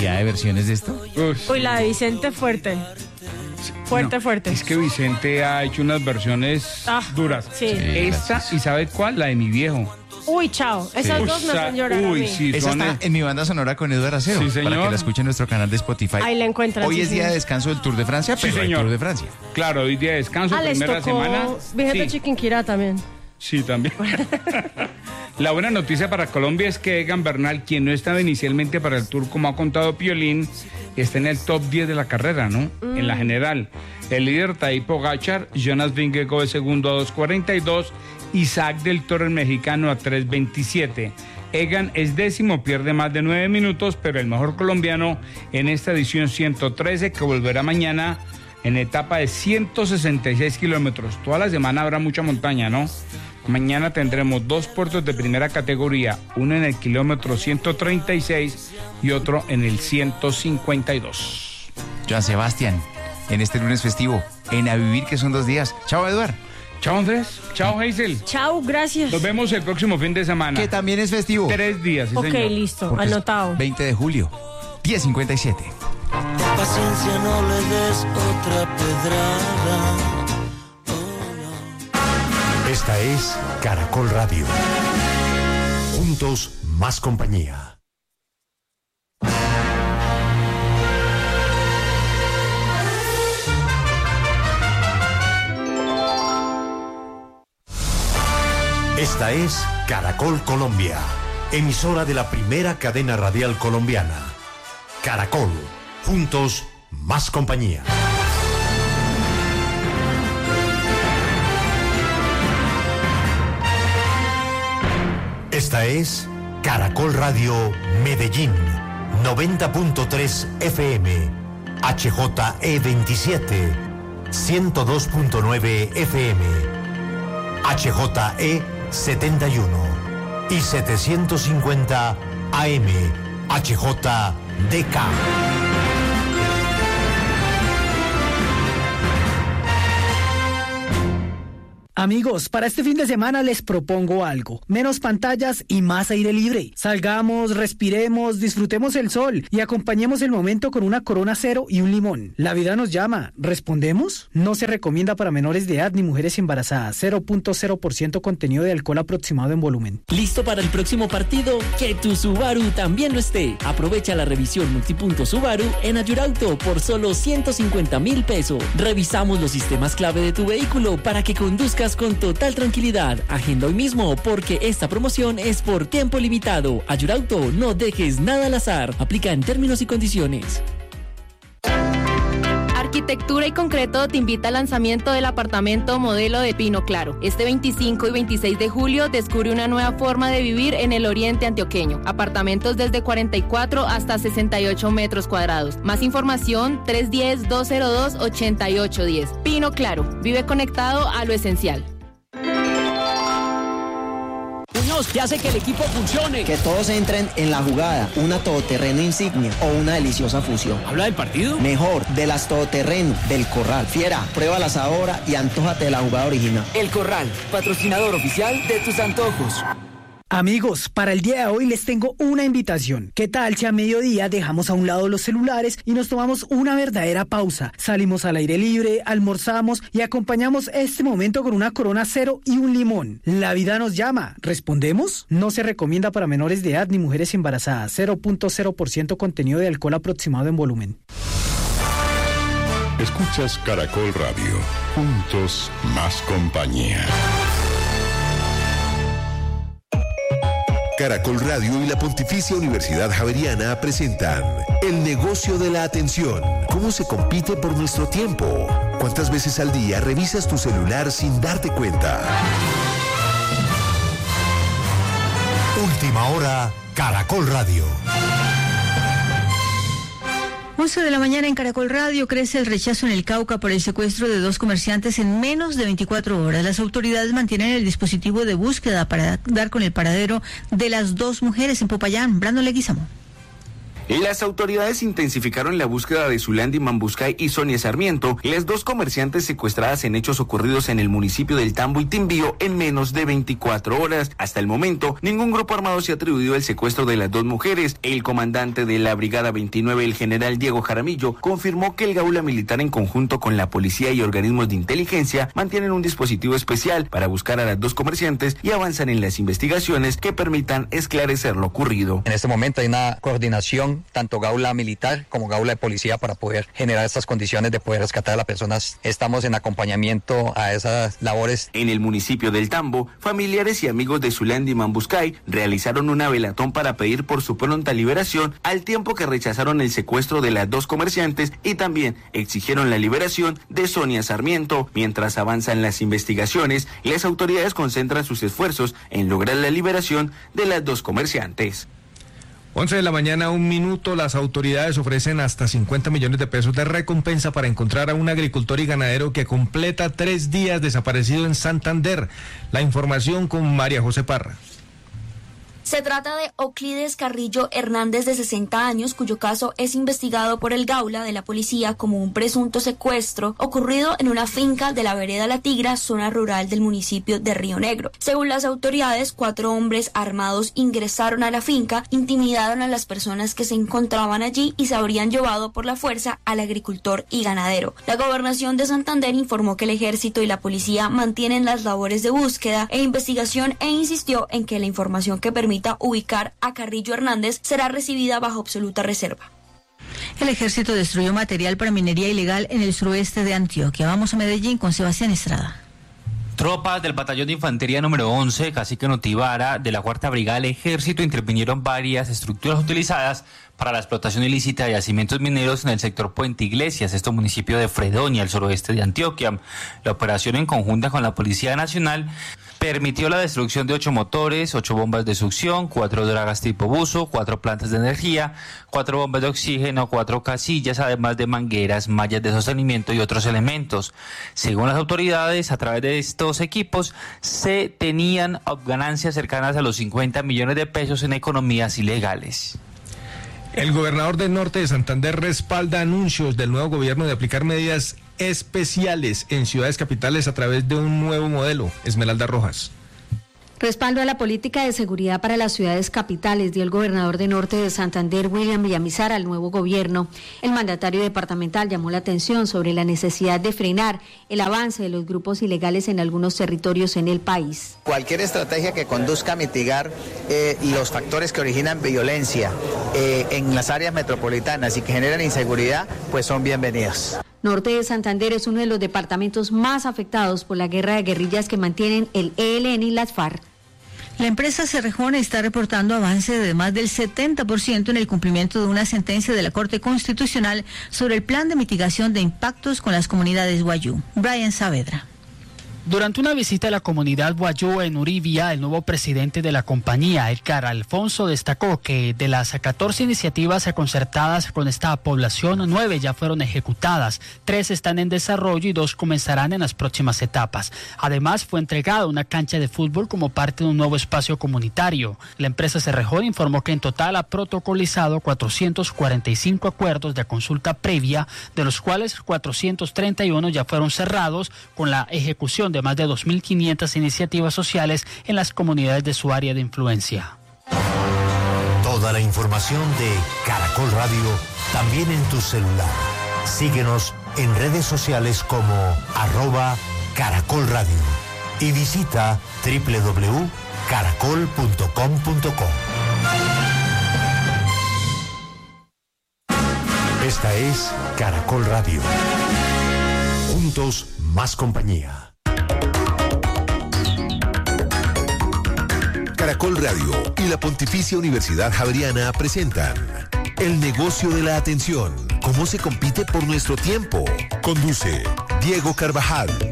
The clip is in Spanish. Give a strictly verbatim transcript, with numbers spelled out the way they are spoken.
cantidad de versiones de esto? Uf. Uy, la de Vicente fuerte. Fuerte, No, fuerte. Es que Vicente ha hecho unas versiones Ah, duras. sí. Sí, Esta, gracias. ¿y sabe cuál? La de Mi Viejo. Uy, chao. Esas Uy, dos me sa- hacen llorar a uy, mí. sí, Esa son está el- en mi banda sonora con Eduardo Acero. Sí, señor. Para que la escuchen en nuestro canal de Spotify. Ahí la encuentran. Hoy sí, es día de señor. descanso del Tour de Francia, Sí, pero hay señor. Tour de Francia. Claro, hoy día de descanso, Ah, les primera tocó semana. Vigente Sí. Chiquinquirá también. Sí, también. La buena noticia para Colombia es que Egan Bernal, quien no estaba inicialmente para el Tour, como ha contado Piolín, está en el top diez de la carrera, ¿no? Mm. En la general. El líder Tadej Pogačar, Jonas Vingegaard segundo a dos cuarenta y dos, Isaac del Toro, el mexicano, a tres veintisiete. Egan es décimo, pierde más de nueve minutos, pero el mejor colombiano en esta edición ciento trece, que volverá mañana en etapa de ciento sesenta y seis kilómetros. Toda la semana habrá mucha montaña, ¿no? Mañana tendremos dos puertos de primera categoría, uno en el kilómetro ciento treinta y seis y otro en el ciento cincuenta y dos. Joan Sebastián, en este lunes festivo, en A Vivir, que son dos días. Chao, Eduardo. Chao, Andrés. Chao, Hazel. Chao, gracias. Nos vemos el próximo fin de semana. Que también es festivo. Tres días, sí, Ok, señor. listo. Porque es Anotado. veinte de julio, diez cincuenta y siete. Paciencia, no le des otra pedrada. Esta es Caracol Radio. Juntos, más compañía. Esta es Caracol Colombia, emisora de la primera cadena radial colombiana. Caracol, juntos, más compañía. Esta es Caracol Radio Medellín, noventa punto tres F M, H J E veintisiete, ciento dos punto nueve F M, H J E setenta y uno y setecientos cincuenta A M, H J D K. Amigos, para este fin de semana les propongo algo. Menos pantallas y más aire libre. Salgamos, respiremos, disfrutemos el sol y acompañemos el momento con una Corona Cero y un limón. La vida nos llama. ¿Respondemos? No se recomienda para menores de edad ni mujeres embarazadas. cero punto cero por ciento contenido de alcohol aproximado en volumen. ¿Listo para el próximo partido? Que tu Subaru también lo esté. Aprovecha la revisión multipunto Subaru en Ayurauto por solo ciento cincuenta mil pesos. Revisamos los sistemas clave de tu vehículo para que conduzcas con total tranquilidad. Agenda hoy mismo porque esta promoción es por tiempo limitado. Ayurauto, no dejes nada al azar. Aplica en términos y condiciones. Arquitectura y Concreto te invita al lanzamiento del apartamento modelo de Pino Claro. Este veinticinco y veintiséis de julio descubre una nueva forma de vivir en el oriente antioqueño. Apartamentos desde cuarenta y cuatro hasta sesenta y ocho metros cuadrados. Más información tres uno cero, dos cero dos, ocho ocho uno cero. Pino Claro, vive conectado a lo esencial. Muñoz, ¿qué hace que el equipo funcione? Que todos entren en la jugada, una todoterreno insignia o una deliciosa fusión. ¿Habla del partido? Mejor, de las todoterreno, del Corral. Fiera, pruébalas ahora y antójate de la jugada original. El Corral, patrocinador oficial de tus antojos. Amigos, para el día de hoy les tengo una invitación. ¿Qué tal si a mediodía dejamos a un lado los celulares y nos tomamos una verdadera pausa? Salimos al aire libre, almorzamos y acompañamos este momento con una Corona Cero y un limón. La vida nos llama. ¿Respondemos? No se recomienda para menores de edad ni mujeres embarazadas. cero punto cero por ciento contenido de alcohol aproximado en volumen. Escuchas Caracol Radio. Juntos, más compañía. Caracol Radio y la Pontificia Universidad Javeriana presentan El negocio de la atención. ¿Cómo se compite por nuestro tiempo? ¿Cuántas veces al día revisas tu celular sin darte cuenta? Última hora, Caracol Radio. once de la mañana en Caracol Radio. Crece el rechazo en el Cauca por el secuestro de dos comerciantes en menos de veinticuatro horas. Las autoridades mantienen el dispositivo de búsqueda para dar con el paradero de las dos mujeres en Popayán. Brandon Leguizamo. Las autoridades intensificaron la búsqueda de Zulandi Mambucay y Sonia Sarmiento, las dos comerciantes secuestradas en hechos ocurridos en el municipio del Tambo y Timbío en menos de veinticuatro horas. Hasta el momento, ningún grupo armado se ha atribuido el secuestro de las dos mujeres. El comandante de la Brigada veintinueve, el general Diego Jaramillo, confirmó que el Gaula Militar en conjunto con la policía y organismos de inteligencia mantienen un dispositivo especial para buscar a las dos comerciantes y avanzan en las investigaciones que permitan esclarecer lo ocurrido. En este momento hay una coordinación, tanto Gaula Militar como Gaula de Policía, para poder generar estas condiciones de poder rescatar a las personas. Estamos en acompañamiento a esas labores. En el municipio del Tambo, familiares y amigos de Zulandi Mambucay realizaron una velatón para pedir por su pronta liberación, al tiempo que rechazaron el secuestro de las dos comerciantes y también exigieron la liberación de Sonia Sarmiento. Mientras avanzan las investigaciones, las autoridades concentran sus esfuerzos en lograr la liberación de las dos comerciantes. once de la mañana, un minuto, las autoridades ofrecen hasta cincuenta millones de pesos de recompensa para encontrar a un agricultor y ganadero que completa tres días desaparecido en Santander. La información con María José Parra. Se trata de Euclides Carrillo Hernández, de sesenta años, cuyo caso es investigado por el Gaula de la policía como un presunto secuestro ocurrido en una finca de la vereda La Tigra, zona rural del municipio de Río Negro. Según las autoridades, cuatro hombres armados ingresaron a la finca, intimidaron a las personas que se encontraban allí y se habrían llevado por la fuerza al agricultor y ganadero. La Gobernación de Santander informó que el ejército y la policía mantienen las labores de búsqueda e investigación e insistió en que la información que permite ubicar a Carrillo Hernández será recibida bajo absoluta reserva. El ejército destruyó material para minería ilegal en el suroeste de Antioquia. Vamos a Medellín con Sebastián Estrada. Tropas del batallón de infantería número once, Cacique Notivara, de la cuarta brigada del ejército intervinieron varias estructuras utilizadas para la explotación ilícita de yacimientos mineros en el sector Puente Iglesias, esto municipio de Fredonia, al suroeste de Antioquia. La operación, en conjunta con la Policía Nacional, permitió la destrucción de ocho motores, ocho bombas de succión, cuatro dragas tipo buzo, cuatro plantas de energía, cuatro bombas de oxígeno, cuatro casillas, además de mangueras, mallas de sostenimiento y otros elementos. Según las autoridades, a través de estos equipos se tenían ganancias cercanas a los cincuenta millones de pesos en economías ilegales. El gobernador del norte de Santander respalda anuncios del nuevo gobierno de aplicar medidas especiales en ciudades capitales a través de un nuevo modelo. Esmeralda Rojas. Respaldo a la política de seguridad para las ciudades capitales dio el gobernador de Norte de Santander, William Villamizar, al nuevo gobierno. El mandatario departamental llamó la atención sobre la necesidad de frenar el avance de los grupos ilegales en algunos territorios en el país. Cualquier estrategia que conduzca a mitigar eh, los factores que originan violencia eh, en las áreas metropolitanas y que generan inseguridad, pues son bienvenidas. Norte de Santander es uno de los departamentos más afectados por la guerra de guerrillas que mantienen el E L N y las FARC. La empresa Cerrejón está reportando avance de más del setenta por ciento en el cumplimiento de una sentencia de la Corte Constitucional sobre el plan de mitigación de impactos con las comunidades Wayuu. Brian Saavedra. Durante una visita a la comunidad Wayuu en Uribia, el nuevo presidente de la compañía, Edgar Alfonso, destacó que de las catorce iniciativas concertadas con esta población, nueve ya fueron ejecutadas, tres están en desarrollo y dos comenzarán en las próximas etapas. Además, fue entregada una cancha de fútbol como parte de un nuevo espacio comunitario. La empresa Cerrejón informó que en total ha protocolizado cuatrocientos cuarenta y cinco acuerdos de consulta previa, de los cuales cuatrocientos treinta y uno ya fueron cerrados, con la ejecución de más de dos mil quinientas iniciativas sociales en las comunidades de su área de influencia. Toda la información de Caracol Radio también en tu celular. Síguenos en redes sociales como arroba Caracol Radio y visita doble u doble u doble u punto caracol punto com punto co. Esta es Caracol Radio. Juntos, más compañía. Caracol Radio y la Pontificia Universidad Javeriana presentan El negocio de la atención. ¿Cómo se compite por nuestro tiempo? Conduce Diego Carvajal.